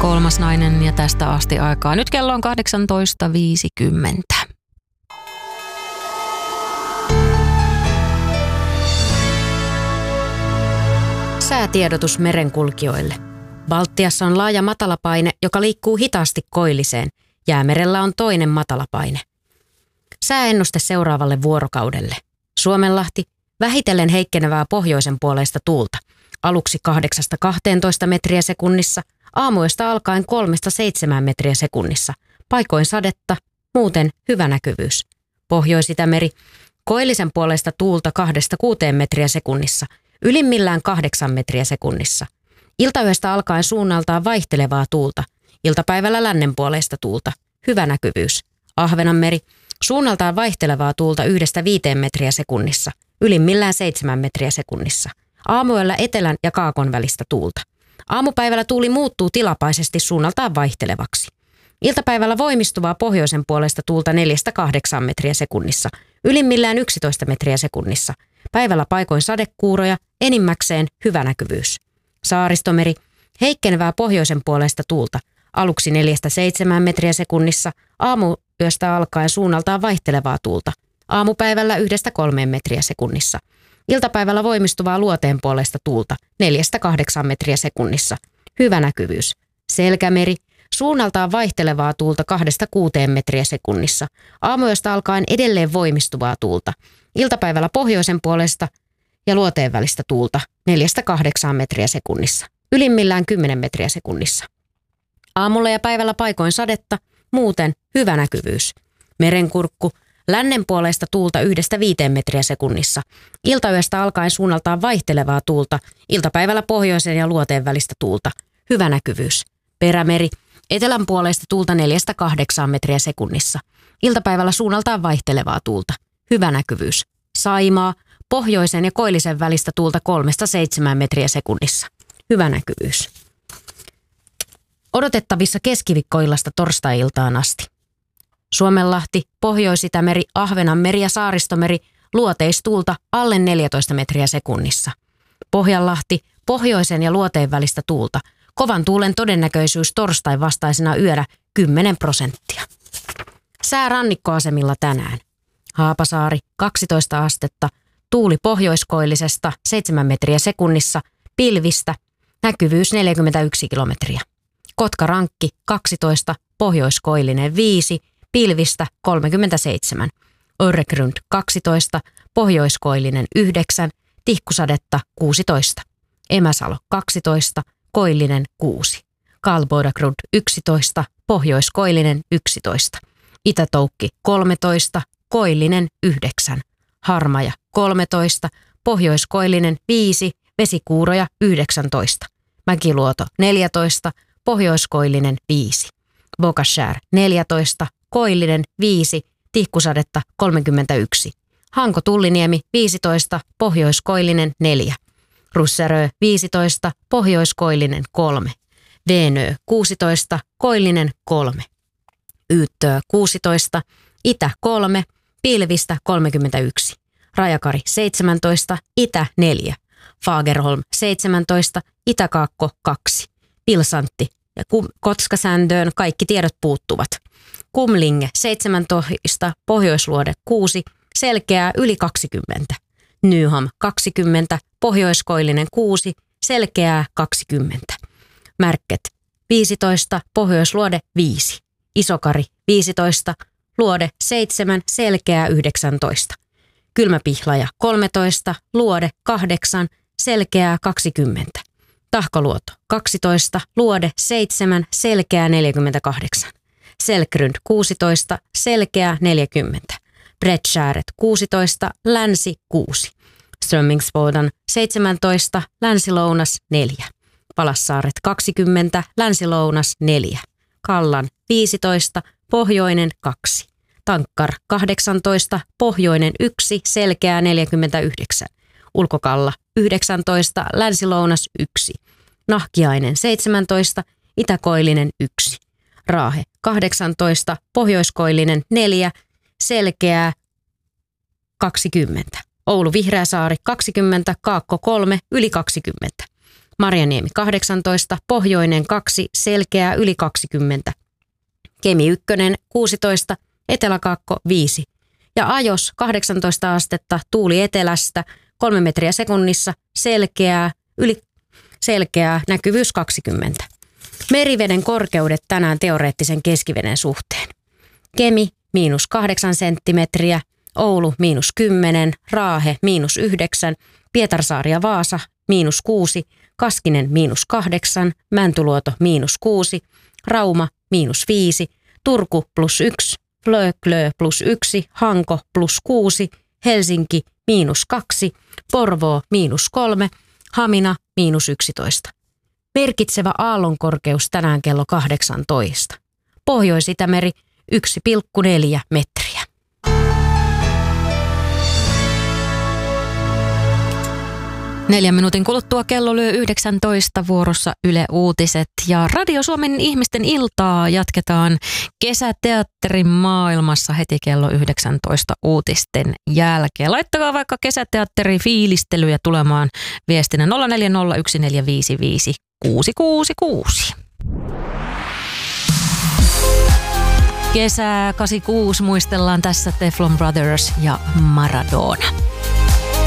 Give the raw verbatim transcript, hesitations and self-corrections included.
Kolmas nainen ja tästä asti aikaa. Nyt kello on kahdeksantoista viisikymmentä. Säätiedotus merenkulkijoille. Baltiassa on laaja matalapaine, joka liikkuu hitaasti koilliseen. Jäämerellä on toinen matalapaine. Sääennuste seuraavalle vuorokaudelle. Suomenlahti, vähitellen heikkenevää pohjoisen puoleista tuulta. Aluksi kahdeksasta kahteentoista metriä sekunnissa, aamuyöstä alkaen kolmesta seitsemään metriä sekunnissa. Paikoin sadetta, muuten hyvä näkyvyys. Pohjois-Itämeri, koillisen puoleista tuulta kahdesta kuuteen metriä sekunnissa. Ylimmillään kahdeksan metriä sekunnissa. Iltayöstä alkaen suunnaltaan vaihtelevaa tuulta. Iltapäivällä lännenpuoleista tuulta. Hyvä näkyvyys. Ahvenanmeri. Suunnaltaan vaihtelevaa tuulta yhdestä viiteen metriä sekunnissa. Ylimmillään seitsemän metriä sekunnissa. Aamuyöllä etelän ja kaakon välistä tuulta. Aamupäivällä tuuli muuttuu tilapäisesti suunnaltaan vaihtelevaksi. Iltapäivällä voimistuvaa pohjoisen puolesta tuulta neljästä kahdeksaan metriä sekunnissa. Ylimmillään yksitoista metriä sekunnissa. Päivällä paikoin sadekuuroja, enimmäkseen hyvä näkyvyys. Saaristomeri, heikkenevää pohjoisen puolesta tuulta. Aluksi neljästä seitsemään metriä sekunnissa, aamuyöstä alkaen suunnaltaan vaihtelevaa tuulta. Aamupäivällä yhdestä kolmeen metriä sekunnissa. Iltapäivällä voimistuvaa luoteen puolesta tuulta, neljästä kahdeksaan metriä sekunnissa. Hyvä näkyvyys. Selkämeri, suunnaltaan vaihtelevaa tuulta kahdesta kuuteen metriä sekunnissa. Aamuyöstä alkaen edelleen voimistuvaa tuulta. Iltapäivällä pohjoisen puolesta ja luoteen välistä tuulta neljästä kahdeksaan metriä sekunnissa. Ylimmillään kymmenen metriä sekunnissa. Aamulla ja päivällä paikoin sadetta, muuten hyvä näkyvyys. Merenkurkku, lännen puolesta tuulta yhdestä viiteen metriä sekunnissa. Iltayöstä alkaen suunnaltaan vaihtelevaa tuulta. Iltapäivällä pohjoisen ja luoteen välistä tuulta. Hyvä näkyvyys. Perämeri, etelän puolesta tuulta neljästä kahdeksaan metriä sekunnissa. Iltapäivällä suunnaltaan vaihtelevaa tuulta. Hyvä näkyvyys. Saimaa, pohjoisen ja koillisen välistä tuulta kolmesta seitsemään metriä sekunnissa. Hyvä näkyvyys. Odotettavissa keskiviikkoillasta torstai-iltaan asti. Suomenlahti, Pohjois-Itämeri, Ahvenanmeri ja Saaristomeri, luoteistuulta alle neljätoista metriä sekunnissa. Pohjanlahti, pohjoisen ja luoteen välistä tuulta. Kovan tuulen todennäköisyys torstai vastaisena yönä kymmenen prosenttia. Sää rannikkoasemilla tänään. Haapasaari, kaksitoista astetta, tuuli pohjoiskoillisesta seitsemän metriä sekunnissa, pilvistä, näkyvyys neljäkymmentäyksi kilometriä. Kotkarankki, kaksitoista, pohjoiskoillinen viisi, pilvistä kolmekymmentäseitsemän. Öregrund, kaksitoista, pohjoiskoillinen yhdeksän, tihkusadetta kuusitoista. Emäsalo, kaksitoista, koillinen kuusi. Kalbodagrund, yksitoista, pohjoiskoillinen yksitoista. Itätoukki, kolmetoista, koillinen yhdeksän. Harmaja, kolmetoista, pohjoiskoillinen viisi, vesikuuroja yhdeksäntoista. Mäkiluoto, neljätoista, pohjoiskoillinen viisi. Bokashär, neljätoista, koillinen viisi, tihkusadetta kolmekymmentäyksi. Hanko Tulliniemi, viisitoista, pohjoiskoillinen neljä. Russerö, viisitoista, pohjoiskoillinen kolme. Venö, kuusitoista, koillinen kolme. Yyttö, kuusitoista, itä kolme, pilvistä kolmekymmentäyksi. Rajakari, seitsemäntoista, itä neljä. Fagerholm, seitsemäntoista, itäkaakko kaksi. Pilsantti ja Kotskasändöön kaikki tiedot puuttuvat. Kumlinge, seitsemäntoista, pohjoisluode kuusi, selkeää yli kaksikymmentä. Nyham, kaksikymmentä, pohjoiskoillinen kuusi, selkeää kaksikymmentä. Märket, viisitoista, pohjoisluode viisi. Isokari, viisitoista, luode seitsemän, selkeää yhdeksäntoista. Kylmäpihlaja, kolmetoista, luode kahdeksan, selkeää kaksikymmentä. Tahkoluoto, kaksitoista, luode seitsemän, selkeää neljäkymmentäkahdeksan. Selkrund, kuusitoista, selkeää neljäkymmentä. Bredskääret, kuusitoista, länsi kuusi. Strömmingsbodan, seitsemäntoista, länsilounas neljä. Palassaaret, kaksikymmentä, länsilounas neljä. Kallan, viisitoista, pohjoinen kaksi. Tankkar, kahdeksantoista, pohjoinen yksi, selkeää neljäkymmentäyhdeksän. Ulkokalla, yhdeksäntoista, länsilounas yksi. Nahkiainen, seitsemäntoista, itäkoillinen yksi. Raahe, kahdeksantoista, pohjoiskoillinen neljä, selkeää kaksikymmentä. Oulu Vihreäsaari, kaksikymmentä, Kaakko kolme, yli kaksikymmentä. Marjaniemi kahdeksantoista, Pohjoinen kaksi, Selkeää yli kaksikymmentä. Kemi ykkönen kuusitoista, Eteläkaakko viisi. Ja Ajos kahdeksantoista astetta, tuuli etelästä, kolme metriä sekunnissa, selkeää, yli selkeää, näkyvyys kaksikymmentä. Meriveden korkeudet tänään teoreettisen keskiveden suhteen. Kemi miinus kahdeksan senttimetriä, Oulu miinus kymmenen, Raahe miinus yhdeksän, Pietarsaari ja Vaasa miinus kuusi, Kaskinen miinus kahdeksan, Mäntyluoto miinus kuusi, Rauma miinus viisi, Turku plus yksi, Flöglö plus yksi, Hanko plus kuusi, Helsinki miinus kaksi, Porvoo miinus kolme, Hamina miinus yksitoista. Merkitsevä aallonkorkeus tänään kello kahdeksantoista. Pohjois-Itämeri yksi pilkku neljä metriä. Neljän minuutin kuluttua kello lyö yhdeksäntoista, vuorossa Yle Uutiset ja Radio Suomen ihmisten iltaa jatketaan kesäteatterin maailmassa heti kello yhdeksäntoista uutisten jälkeen. Laittakaa vaikka kesäteatterin fiilistelyjä tulemaan viestinä nolla neljä nolla yksi neljä viisi viisi kuusi kuusi kuusi. Kesä kahdeksankymmentäkuusi muistellaan tässä Teflon Brothers ja Maradona.